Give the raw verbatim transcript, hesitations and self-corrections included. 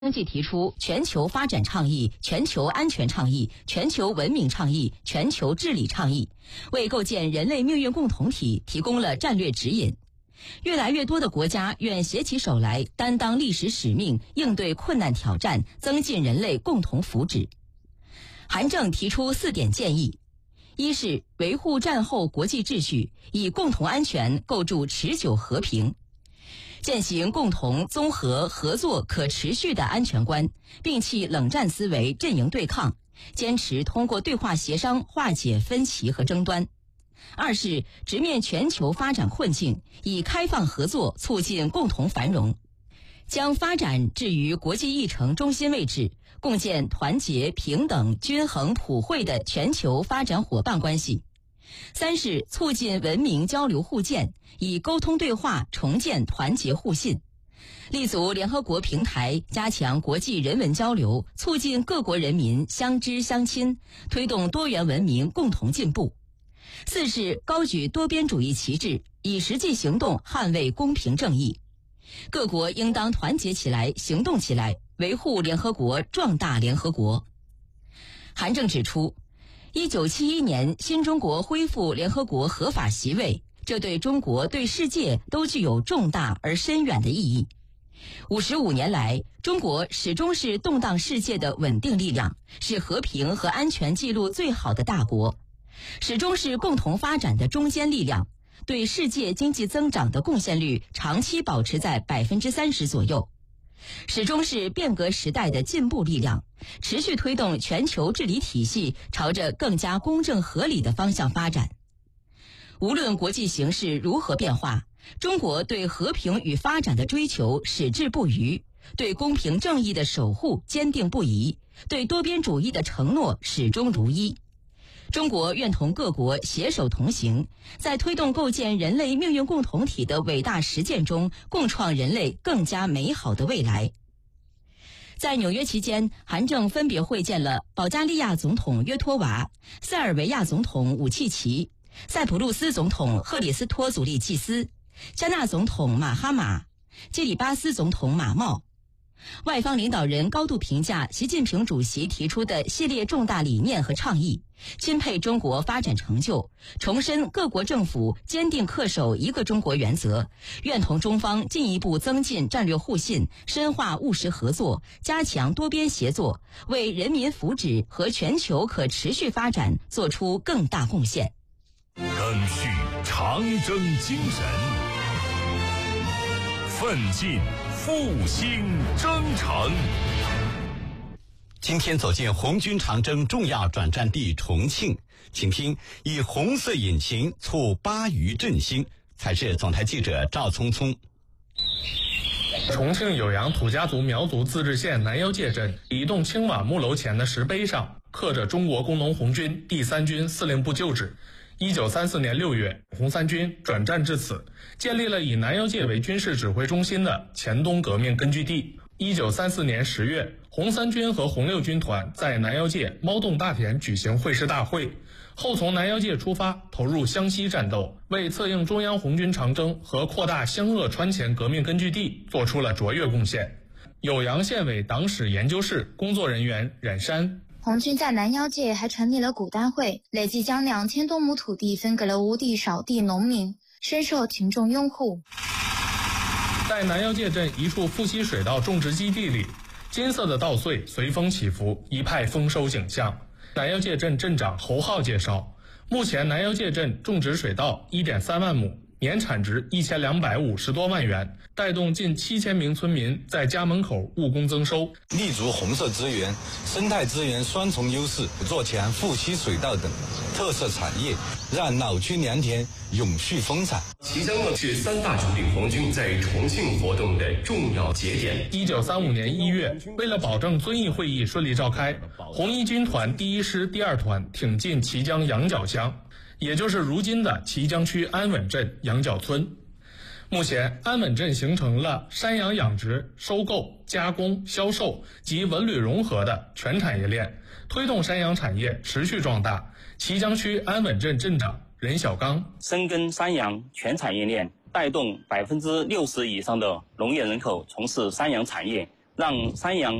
经济提出全球发展倡议、全球安全倡议、全球文明倡议、全球治理倡议，为构建人类命运共同体提供了战略指引。越来越多的国家愿携起手来，担当历史使命，应对困难挑战，增进人类共同福祉。韩正提出四点建议：一是维护战后国际秩序，以共同安全构筑持久和平。践行共同、综合、合作、可持续的安全观，摒弃冷战思维、阵营对抗，坚持通过对话协商化解分歧和争端。二是直面全球发展困境，以开放合作促进共同繁荣，将发展置于国际议程中心位置，共建团结、平等、均衡、普惠的全球发展伙伴关系。三是促进文明交流互鉴，以沟通对话重建团结互信，立足联合国平台，加强国际人文交流，促进各国人民相知相亲，推动多元文明共同进步。四是高举多边主义旗帜，以实际行动捍卫公平正义。各国应当团结起来，行动起来，维护联合国，壮大联合国。韩正指出，一九七一年新中国恢复联合国合法席位，这对中国、对世界都具有重大而深远的意义。五十五年来，中国始终是动荡世界的稳定力量，是和平和安全记录最好的大国，始终是共同发展的中坚力量，对世界经济增长的贡献率长期保持在百分之三十左右。始终是变革时代的进步力量，持续推动全球治理体系朝着更加公正合理的方向发展。无论国际形势如何变化，中国对和平与发展的追求矢志不渝，对公平正义的守护坚定不移，对多边主义的承诺始终如一。中国愿同各国携手同行，在推动构建人类命运共同体的伟大实践中，共创人类更加美好的未来。在纽约期间，韩正分别会见了保加利亚总统约托娃、塞尔维亚总统武契奇、塞浦路斯总统赫里斯托祖利季斯、加纳总统马哈马、基里巴斯总统马茂。外方领导人高度评价习近平主席提出的系列重大理念和倡议，钦佩中国发展成就，重申各国政府坚定恪守一个中国原则，愿同中方进一步增进战略互信，深化务实合作，加强多边协作，为人民福祉和全球可持续发展做出更大贡献。 赓续长征精神，奋进复兴征程。 今天走进红军长征重要转战地重庆，请听以红色引擎促巴渝振兴。采自总台记者赵聪聪。 重庆酉阳土家族苗族自治县南腰界镇一栋青瓦木楼前的石碑上刻着中国工农红军第三军司令部旧址。一九三四年六月，红三军转战至此，建立了以南腰界为军事指挥中心的黔东革命根据地。一九三四年十月，红三军和红六军团在南腰界猫洞大田举行会师大会，后从南腰界出发，投入湘西战斗，为策应中央红军长征和扩大湘鄂川黔革命根据地做出了卓越贡献。酉阳县委党史研究室工作人员冉山。 红军在南腰界还成立了古丹会，累计将两千多亩土地分给了无地少地农民，深受群众拥护。 在南腰界镇一处富硒水稻种植基地里，金色的稻穗随风起伏，一派丰收景象。南腰界镇镇长侯浩介绍，目前南腰界镇种植水稻 一点三万亩，年产值一千两百五十多万元，带动近七千名村民在家门口务工增收。 立足红色资源、生态资源双重优势，做强富硒水稻等特色产业，让老区良田永续丰产。 即将呢是三大主力红军在重庆活动的重要节点。 一九三五年一月，为了保证遵义会议顺利召开，红一军团第一师第二团挺进綦江羊角乡，也就是如今的綦江区安稳镇羊角村。目前，安稳镇形成了山羊养殖、收购、加工、销售及文旅融合的全产业链，推动山羊产业持续壮大。綦江区安稳镇镇长任小刚： 深耕山羊全产业链，带动百分之六十以上的农业人口从事山羊产业， 让山羊